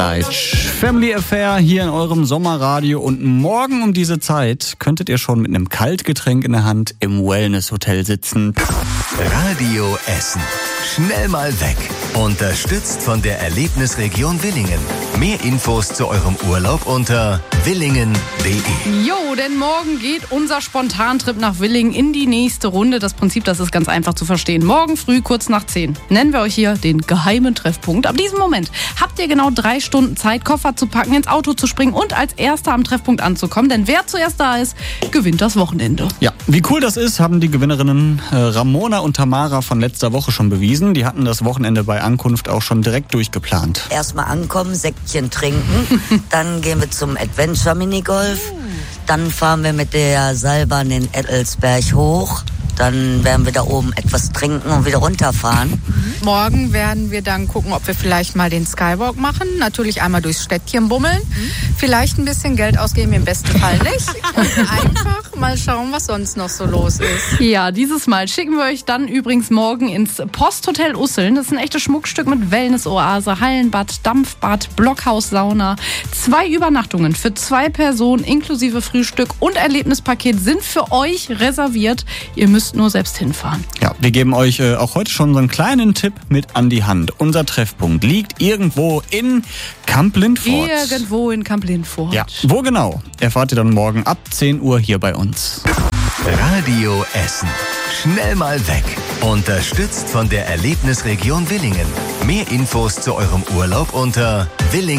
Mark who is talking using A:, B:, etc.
A: Family Affair hier in eurem Sommerradio und morgen um diese Zeit könntet ihr schon mit einem Kaltgetränk in der Hand im Wellness-Hotel sitzen.
B: Radio Essen. Schnell mal weg. Unterstützt von der Erlebnisregion Willingen. Mehr Infos zu eurem Urlaub unter willingen.de.
C: Jo, denn morgen geht unser Spontantrip nach Willingen in die nächste Runde. Das Prinzip, das ist ganz einfach zu verstehen. Morgen früh, kurz nach 10, nennen wir euch hier den geheimen Treffpunkt. Ab diesem Moment habt ihr genau 3 Stunden Zeit, Koffer zu packen, ins Auto zu springen und als Erster am Treffpunkt anzukommen. Denn wer zuerst da ist, gewinnt das Wochenende.
A: Ja, wie cool das ist, haben die Gewinnerinnen Ramona und Tamara von letzter Woche schon bewiesen. Die hatten das Wochenende bei Ankunft auch schon direkt durchgeplant.
D: Erstmal ankommen, Säckchen trinken, dann gehen wir zum Adventure Minigolf, dann fahren wir mit der Seilbahn den Ettelsberg hoch, dann werden wir da oben etwas trinken und wieder runterfahren.
E: Morgen werden wir dann gucken, ob wir vielleicht mal den Skywalk machen. Natürlich einmal durchs Städtchen bummeln. Vielleicht ein bisschen Geld ausgeben, im besten Fall nicht. Und einfach mal schauen, was sonst noch so los ist.
C: Ja, dieses Mal schicken wir euch dann übrigens morgen ins Posthotel Usseln. Das ist ein echtes Schmuckstück mit Wellness-Oase, Hallenbad, Dampfbad, Blockhaus-Sauna. 2 Übernachtungen für 2 Personen inklusive Frühstück und Erlebnispaket sind für euch reserviert. Ihr müsst nur selbst hinfahren.
A: Ja, wir geben euch auch heute schon so einen kleinen Tipp mit an die Hand. Unser Treffpunkt liegt irgendwo in Kamp-Lindfort.
C: Irgendwo in Kamp-Lindfort.
A: Ja, wo genau? Erfahrt ihr dann morgen ab 10 Uhr hier bei uns.
B: Radio Essen. Schnell mal weg. Unterstützt von der Erlebnisregion Willingen. Mehr Infos zu eurem Urlaub unter willingen.de.